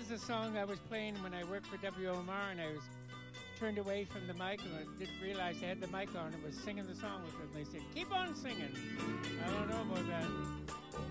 is a song I was playing when I worked for WOMR, and I was turned away from the mic, and I didn't realize I had the mic on and was singing the song with them. They said, keep on singing. I don't know about that.